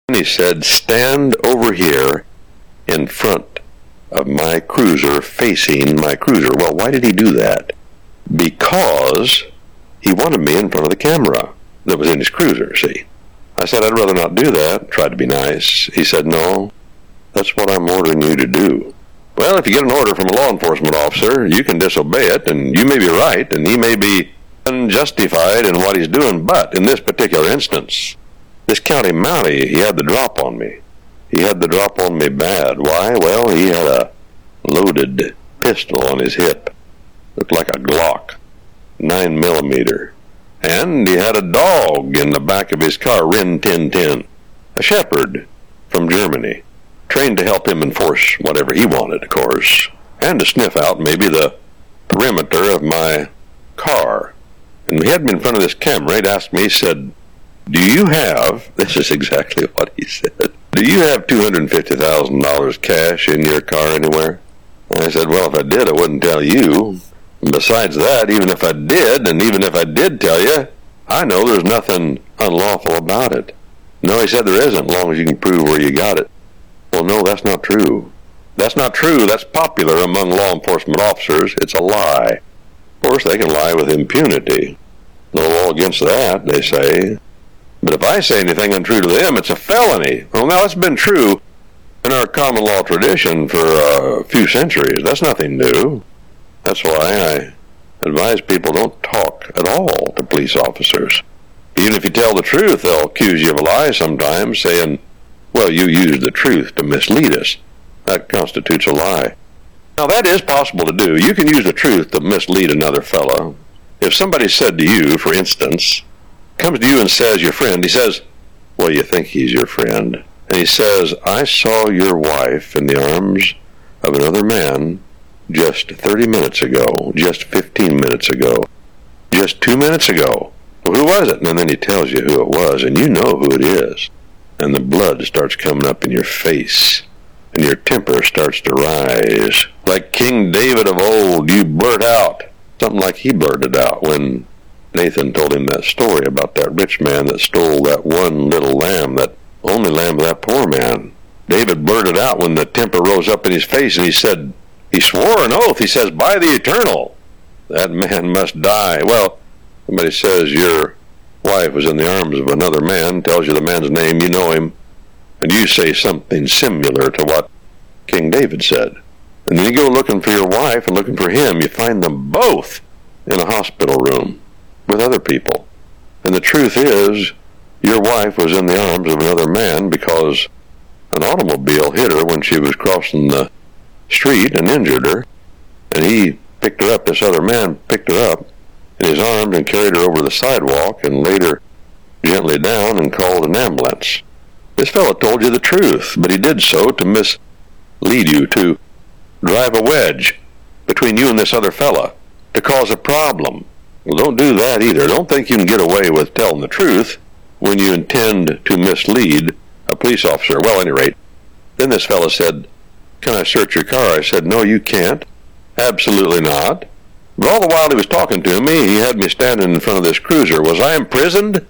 And he said, stand over here in front of my cruiser, facing my cruiser. Well, why did he do that? Because he wanted me in front of the camera that was in his cruiser, see. I said, I'd rather not do that. Tried to be nice. He said, no, that's what I'm ordering you to do. Well, if you get an order from a law enforcement officer, you can disobey it, and you may be right, and he may be unjustified in what he's doing. But in this particular instance, this county Mountie, he had the drop on me. He had the drop on me bad. Why? Well, he had a loaded pistol on his hip. Looked like a Glock, 9mm. And he had a dog in the back of his car, Rin Tin Tin, a shepherd from Germany, trained to help him enforce whatever he wanted, of course, and to sniff out maybe the perimeter of my car. And he had me in front of this camera. He'd asked me, he said, do you have, this is exactly what he said, do you have $250,000 cash in your car anywhere? And I said, well, if I did, I wouldn't tell you. And besides that, even if I did, and even if I did tell you, I know there's nothing unlawful about it. No, he said there isn't, as long as you can prove where you got it. Well, no, that's not true. That's not true. That's popular among law enforcement officers. It's a lie. Of course, they can lie with impunity. No law against that, they say. But if I say anything untrue to them, it's a felony. Well, now, it's been true in our common law tradition for a few centuries. That's nothing new. That's why I advise people don't talk at all to police officers. Even if you tell the truth, they'll accuse you of a lie sometimes, saying, well, you used the truth to mislead us. That constitutes a lie. Now, that is possible to do. You can use the truth to mislead another fellow. If somebody said to you, for instance, comes to you and says, your friend, he says, well, you think he's your friend, and he says, I saw your wife in the arms of another man just 30 minutes ago, just 15 minutes ago, just 2 minutes ago. Well, who was it? And then he tells you who it was, and you know who it is. And the blood starts coming up in your face, and your temper starts to rise. Like King David of old, you blurt out, something like he blurted out when Nathan told him that story about that rich man that stole that one little lamb, that only lamb of that poor man. David blurted out when the temper rose up in his face, and he said, he swore an oath. He says, by the eternal, that man must die. Well, somebody says your wife was in the arms of another man, tells you the man's name, you know him, and you say something similar to what King David said. And then you go looking for your wife and looking for him. You find them both in a hospital room with other people. And the truth is, your wife was in the arms of another man because an automobile hit her when she was crossing the street and injured her. And he picked her up, this other man picked her up in his arms and carried her over the sidewalk and laid her gently down and called an ambulance. This fellow told you the truth, but he did so to mislead you, to drive a wedge between you and this other fella, to cause a problem. Well, don't do that either. Don't think you can get away with telling the truth when you intend to mislead a police officer. Well, at any rate, then this fellow said, can I search your car? I said, no, you can't. Absolutely not. But all the while he was talking to me, he had me standing in front of this cruiser. Was I imprisoned?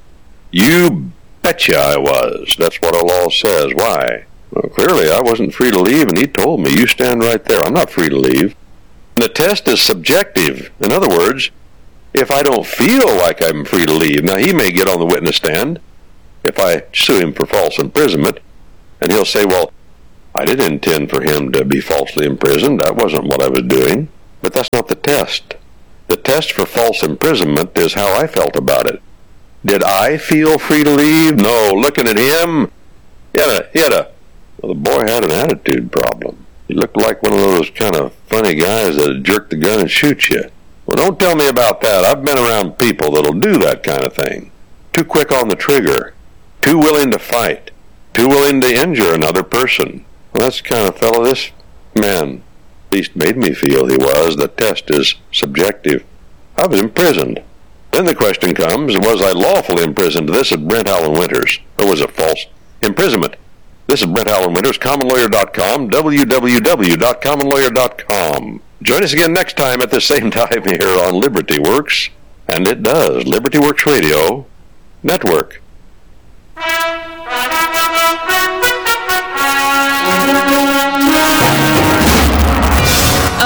You betcha I was. That's what our law says. Why? Well, clearly I wasn't free to leave, and he told me, you stand right there. I'm not free to leave. The test is subjective. In other words, if I don't feel like I'm free to leave, now he may get on the witness stand if I sue him for false imprisonment, and he'll say, well, I didn't intend for him to be falsely imprisoned. That wasn't what I was doing. But that's not the test. The test for false imprisonment is how I felt about it. Did I feel free to leave? No. Looking at him, well, the boy had an attitude problem. He looked like one of those kind of funny guys that jerk the gun and shoot you. Well, don't tell me about that. I've been around people that'll do that kind of thing. Too quick on the trigger. Too willing to fight. Too willing to injure another person. Well, that's the kind of fellow this man at least made me feel he was. The test is subjective. I was imprisoned. Then the question comes, was I lawfully imprisoned? This is Brent Allen Winters. Or was it false imprisonment? This is Brent Allen Winters, commonlawyer.com, www.commonlawyer.com. Join us again next time at the same time here on Liberty Works. And it does. Liberty Works Radio Network.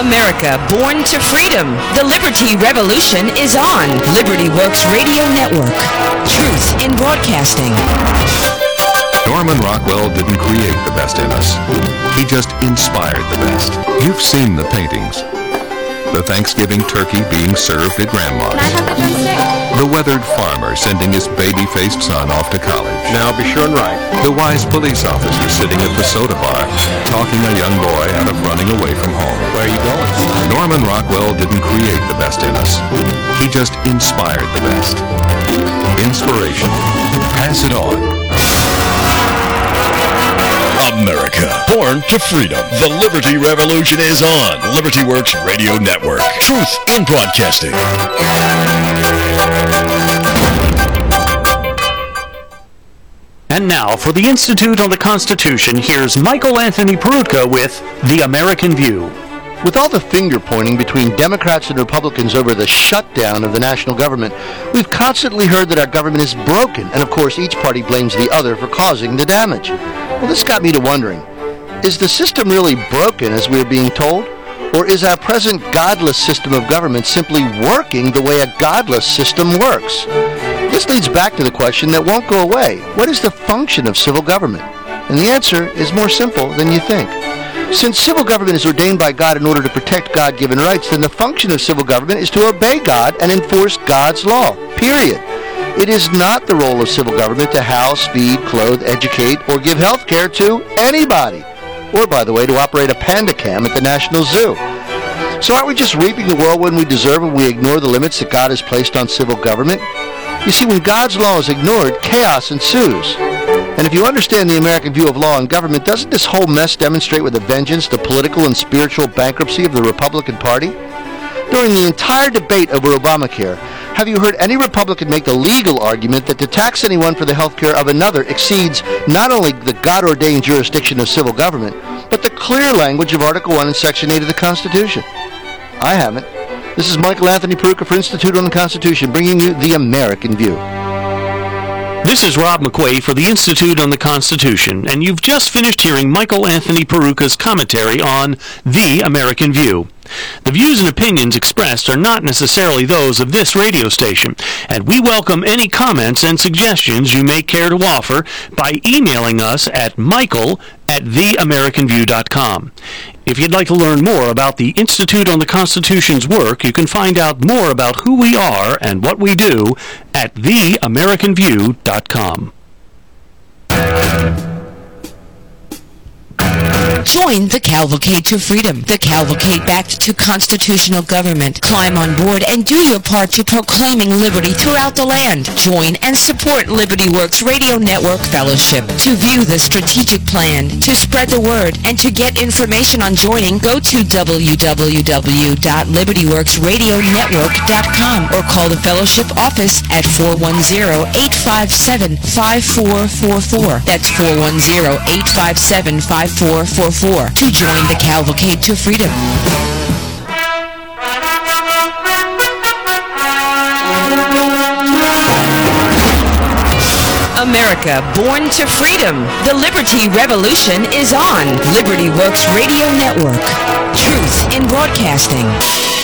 America, born to freedom. The Liberty Revolution is on Liberty Works Radio Network. Truth in broadcasting. Norman Rockwell didn't create the best in us. He just inspired the best. You've seen the paintings. The Thanksgiving turkey being served at Grandma's. Can I have the drumstick? The weathered farmer sending his baby-faced son off to college. Now be sure and write. The wise police officer sitting at the soda bar, talking a young boy out of running away from home. Where are you going? Norman Rockwell didn't create the best in us. He just inspired the best. Inspiration. Pass it on. America, born to freedom. The Liberty Revolution is on Liberty Works Radio Network. Truth in broadcasting. And now, for the Institute on the Constitution, here's Michael Anthony Peroutka with The American View. With all the finger-pointing between Democrats and Republicans over the shutdown of the national government, we've constantly heard that our government is broken, and of course each party blames the other for causing the damage. Well, this got me to wondering, is the system really broken as we're being told? Or is our present godless system of government simply working the way a godless system works? This leads back to the question that won't go away. What is the function of civil government? And the answer is more simple than you think. Since civil government is ordained by God in order to protect God-given rights, then the function of civil government is to obey God and enforce God's law, period. It is not the role of civil government to house, feed, clothe, educate, or give health care to anybody. Or, by the way, to operate a panda cam at the National Zoo. So aren't we just reaping the whirlwind we deserve when we ignore the limits that God has placed on civil government? You see, when God's law is ignored, chaos ensues. And if you understand the American view of law and government, doesn't this whole mess demonstrate with a vengeance the political and spiritual bankruptcy of the Republican Party? During the entire debate over Obamacare, have you heard any Republican make the legal argument that to tax anyone for the health care of another exceeds not only the God-ordained jurisdiction of civil government, but the clear language of Article 1 and Section 8 of the Constitution? I haven't. This is Michael Anthony Peroutka for Institute on the Constitution, bringing you the American View. This is Rob McQuay for the Institute on the Constitution, and you've just finished hearing Michael Anthony Perouka's commentary on The American View. The views and opinions expressed are not necessarily those of this radio station, and we welcome any comments and suggestions you may care to offer by emailing us at michael@theamericanview.com. If you'd like to learn more about the Institute on the Constitution's work, you can find out more about who we are and what we do at theamericanview.com. Join the Cavalcade to Freedom, the cavalcade back to constitutional government. Climb on board and do your part to proclaiming liberty throughout the land. Join and support Liberty Works Radio Network Fellowship. To view the strategic plan, to spread the word, and to get information on joining, go to www.libertyworksradionetwork.com or call the Fellowship office at 410-857-5444. That's 410-857-5444 to join the Cavalcade to Freedom. America, born to freedom. The Liberty Revolution is on Liberty Works Radio Network. Truth in broadcasting.